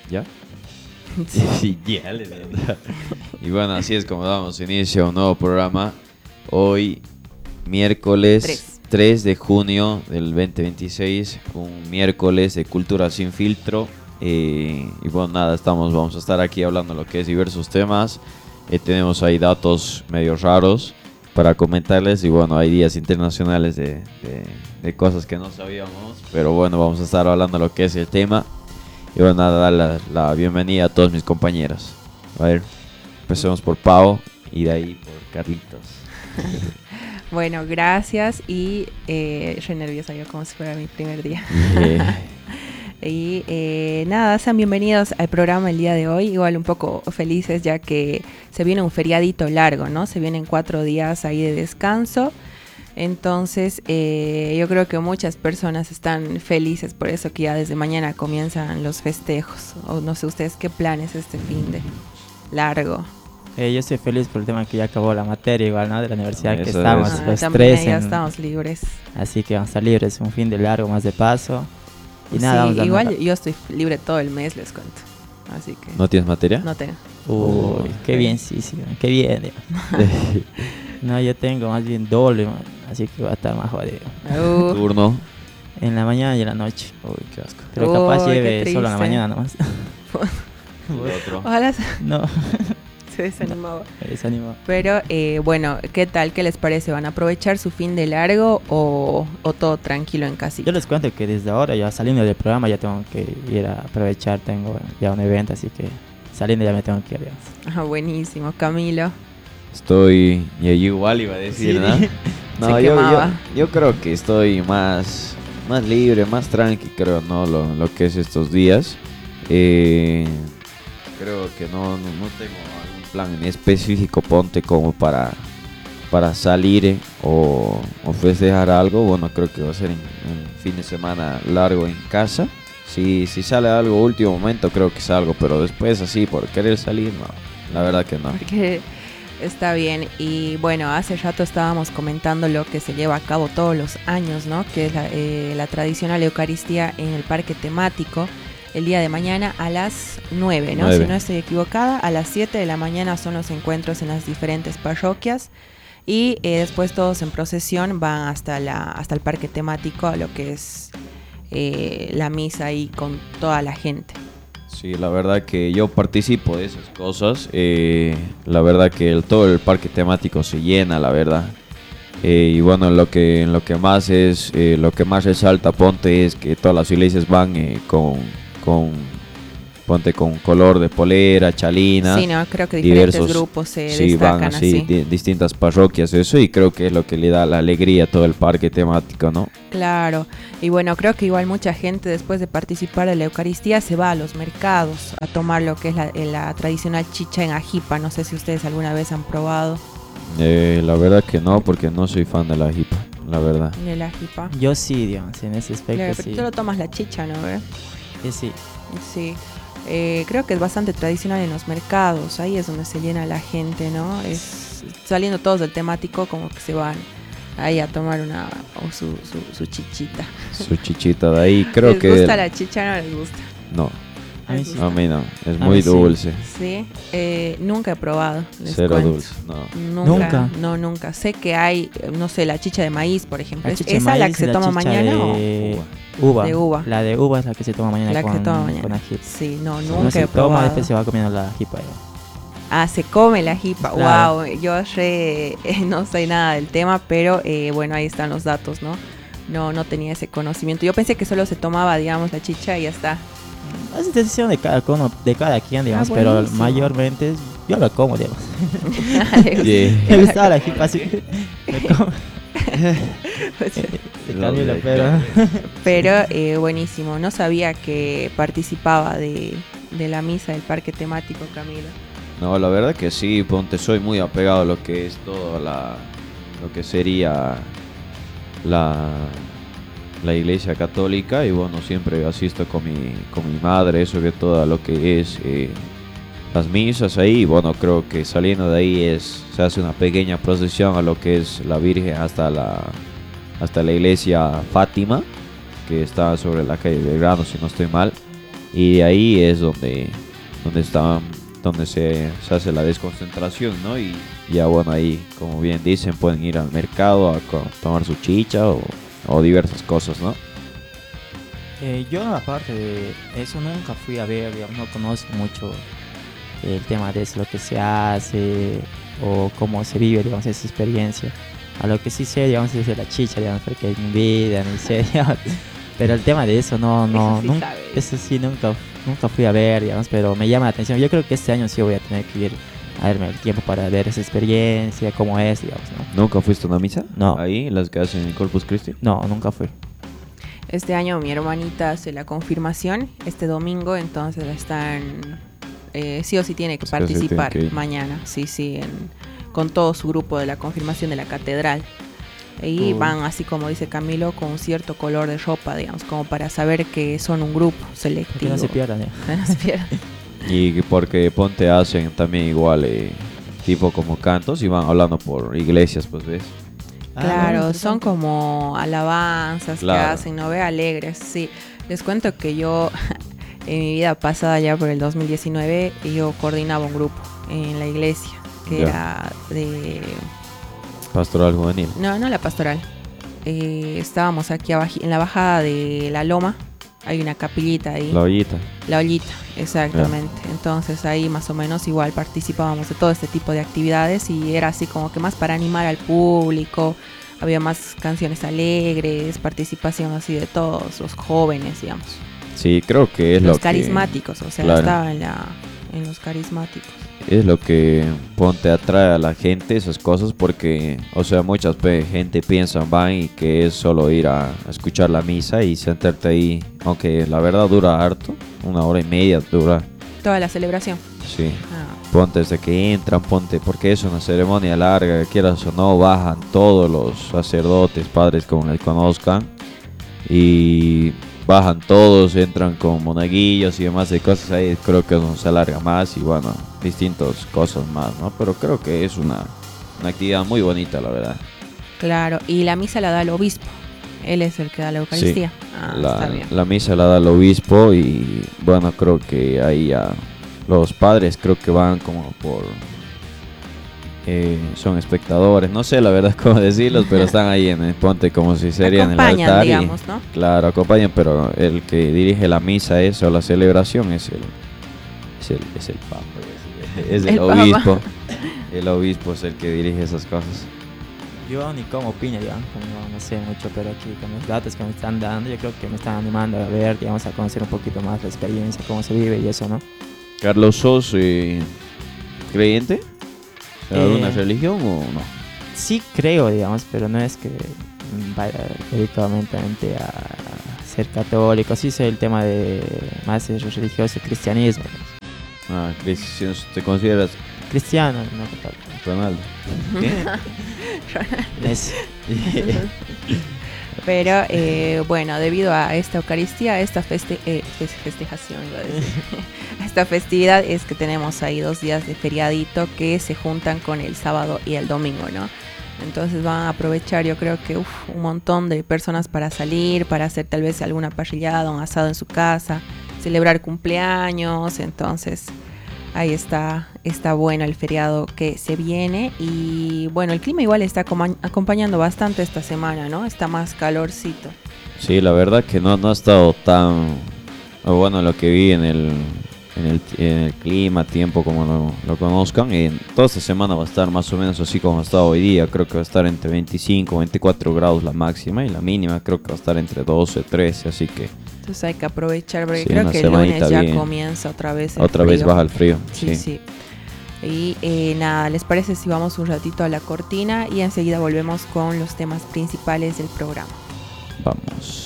¿Ya? Sí, ya le digo. Y bueno, así es como damos inicio a un nuevo programa. Hoy, miércoles 3 de junio del 2026, un miércoles de Cultura Sin Filtro. Y bueno, nada, vamos a estar aquí hablando de lo que es diversos temas. Tenemos ahí datos medio raros para comentarles. Y bueno, hay días internacionales de cosas que no sabíamos. Pero bueno, vamos a estar hablando de lo que es el tema. Y bueno, nada, dar la bienvenida a todos mis compañeros. A ver, empecemos por Pau y de ahí por Carlitos. Bueno, gracias y estoy nerviosa yo como si fuera mi primer día. Y nada, sean bienvenidos al programa el día de hoy. Igual un poco felices ya que se viene un feriadito largo, ¿no? Se vienen 4 días ahí de descanso. Entonces yo creo que muchas personas están felices por eso que ya desde mañana comienzan los festejos. O no sé ustedes qué planes este fin de largo. Yo estoy feliz por el tema que ya acabó la materia igual, ¿no? De la universidad que Eso estamos es. los También tres. ya estamos libres. Así que vamos a estar libres, un fin de largo más de paso. Y nada, Sí, vamos a igual yo estoy libre todo el mes, les cuento. Así que ¿No tienes materia? no tengo. Uy, qué bien, sí, qué bien. No, yo tengo más bien doble, man, así que va a estar más jodido. Turno. En la mañana y en la noche. Uy, qué asco. Pero capaz Uy, qué lleve solo en la triste. mañana nomás. El otro. Ojalá No, se desanimaba. me desanimo. Pero bueno, ¿qué tal? ¿Qué les parece? ¿Van a aprovechar su fin de largo o todo tranquilo en casita? Yo les cuento que desde ahora, ya saliendo del programa, ya tengo que ir a aprovechar. Tengo ya un evento, así que saliendo ya me tengo que ir. Digamos. Buenísimo, Camilo. Estoy. Y igual iba a decir, Sí. ¿no? No, Se yo quemaba. creo que estoy más libre, más tranqui, creo, ¿no? Lo que es estos días. Creo que no tengo algún plan en específico, ponte como para salir o festejar algo. Bueno, creo que va a ser un fin de semana largo en casa. Si sale algo último momento, creo que salgo, pero después así, por querer salir, no. La verdad que no. Porque está bien. Y bueno, hace rato estábamos comentando lo que se lleva a cabo todos los años, ¿no? Que es la tradicional Eucaristía en el parque temático. El día de mañana a las 9, ¿no? 9. Si no estoy equivocada, a las 7 de la mañana son los encuentros en las diferentes parroquias. Y después todos en procesión van hasta el parque temático, a lo que es la misa ahí con toda la gente. Sí, la verdad que yo participo de esas cosas. La verdad que todo el parque temático se llena, la verdad. Y bueno, lo que más resalta, ponte, es que todas las iglesias van ponte con color de polera, chalina. Sí, no, creo que diferentes grupos se destacan van así. Distintas parroquias, eso, y creo que es lo que le da la alegría a todo el parque temático, ¿no? Claro, y bueno, creo que igual mucha gente después de participar de la Eucaristía se va a los mercados a tomar lo que es la tradicional chicha en ajipa. No sé si ustedes alguna vez han probado La verdad que no, porque no soy fan de la hipa, la verdad. el ajipa. Yo sí, digamos, en ese aspecto Claro, sí. pero tú lo tomas la chicha, ¿no? Sí. Sí. Creo que es bastante tradicional en los mercados, ahí es donde se llena la gente, ¿no? Saliendo todos del temático, como que se van ahí a tomar su chichita. Su chichita de ahí, creo ¿Les que... gusta la chicha? No les gusta. No, A mí sí. a mí no, es A muy mí sí. dulce, Sí, nunca he probado. Les cero cuento. dulce, no. ¿Nunca? No, nunca. Sé que hay, no sé, la chicha de maíz, por ejemplo. La ¿Es chicha de esa la que maíz, se la toma chicha mañana o de uva. de uva? La de uva es la que se toma mañana La que se toma con mañana? ají. Sí, no, Uno nunca se he toma, probado. después se va comiendo la jipa. Se come la jipa. Claro. Wow, yo no sé nada del tema, pero bueno, ahí están los datos, ¿no? No tenía ese conocimiento. Yo pensé que solo se tomaba, digamos, la chicha y ya está. Es decisión de cada quien, digamos, pero buenísimo. mayormente yo lo como, digamos. Yeah. Me gustaba la jipa así. Me como. Se No, cambió la de- pera. Pero buenísimo. No sabía que participaba de la misa del parque temático, Camilo. No, la verdad que sí, ponte, soy muy apegado a lo que es todo lo que sería la iglesia católica, y bueno, siempre asisto con mi madre, sobre todo lo que es las misas ahí. Y bueno, creo que saliendo de ahí se hace una pequeña procesión a lo que es la Virgen hasta la iglesia Fátima, que está sobre la calle Belgrano, si no estoy mal. Y ahí es donde se hace la desconcentración, ¿no? Y ya bueno, ahí como bien dicen, pueden ir al mercado a tomar su chicha o diversas cosas, ¿no? Yo aparte de eso nunca fui a ver, digamos, no conozco mucho el tema de eso, lo que se hace o cómo se vive, digamos, esa experiencia. A lo que sí sé, digamos, es de la chicha, digamos, porque es mi vida, ni sé, digamos. Pero el tema de eso eso sí nunca fui a ver, digamos, pero me llama la atención. Yo creo que este año sí voy a tener que ir a darme el tiempo para ver esa experiencia, cómo es, digamos, ¿no? ¿Nunca fuiste a una misa? No. ¿Ahí, las que hacen en Corpus Christi? No, nunca fui. Este año mi hermanita hace la confirmación este domingo, entonces sí o sí tiene que participar mañana, sí, con todo su grupo de la confirmación de la catedral. Y van, así como dice Camilo, con un cierto color de ropa, digamos, como para saber que son un grupo selectivo. Que no se pierdan, ¿eh? No se pierdan. Y porque ponte hacen también igual, tipo como cantos y van hablando por iglesias, pues ves. Claro, son como alabanzas que hacen, ¿no ve? Alegres, sí. Les cuento que yo, en mi vida pasada, ya por el 2019, yo coordinaba un grupo en la iglesia, que era de... Pastoral juvenil. No la pastoral. Estábamos aquí en la bajada de la loma, hay una capillita ahí. La ollita. La ollita, exactamente. Entonces ahí más o menos igual participábamos de todo este tipo de actividades y era así como que más para animar al público. Había más canciones alegres, participación así de todos los jóvenes, digamos. Sí, creo que es los carismáticos, o sea, estaba en los carismáticos. Es lo que ponte atrae a la gente, esas cosas, porque, o sea, mucha gente piensa, van y que es solo ir a escuchar la misa y sentarte ahí, aunque la verdad dura harto, 1 hora y media dura. Toda la celebración. Sí. Ponte desde que entran, porque es una ceremonia larga, quieras o no, bajan todos los sacerdotes, padres como les conozcan, y bajan todos, entran con monaguillos y demás de cosas ahí, creo que eso se alarga más y bueno, distintas cosas más, ¿no? Pero creo que es una actividad muy bonita, la verdad. Claro, y la misa la da el obispo, él es el que da la Eucaristía. Sí, está bien. La misa la da el obispo y bueno, creo que ahí ya los padres creo que van como son espectadores, no sé la verdad cómo decirlos, pero están ahí en el ponte como si serían en el altar, digamos, ¿no? Claro, acompañan, pero el que dirige la misa o la celebración es el papa, es el obispo. El obispo es el que dirige esas cosas. Yo ni como opino, digamos, no sé mucho, pero aquí con los datos que me están dando, yo creo que me están animando a ver, digamos, a conocer un poquito más la experiencia, cómo se vive y eso, ¿no? Carlos, ¿sos creyente? ¿De alguna religión o no? Sí creo, digamos, pero no es que vaya dedicadamente a ser católico. Sí sé el tema de más religioso, cristianismo. ¿Te consideras cristiano? No católico. Ronaldo. Pero bueno, debido a esta Eucaristía, a esta festejación, iba a decir, a esta festividad es que tenemos ahí 2 días de feriadito que se juntan con el sábado y el domingo, ¿no? Entonces van a aprovechar, yo creo que un montón de personas para salir, para hacer tal vez alguna parrillada, un asado en su casa, celebrar cumpleaños. Entonces ahí está bueno el feriado que se viene. Y bueno, el clima igual está acompañando bastante esta semana, ¿no? Está más calorcito. Sí, la verdad que no ha estado tan bueno lo que vi en el clima, tiempo como lo conozcan. Y toda esta semana va a estar más o menos así como ha estado hoy día. Creo que va a estar entre 25 24 grados la máxima y la mínima creo que va a estar entre 12, 13, así que entonces hay que aprovechar, porque sí, creo que el lunes ya bien. Comienza otra vez vez baja el frío. Sí. Y nada, ¿les parece si vamos un ratito a la cortina y enseguida volvemos con los temas principales del programa? Vamos.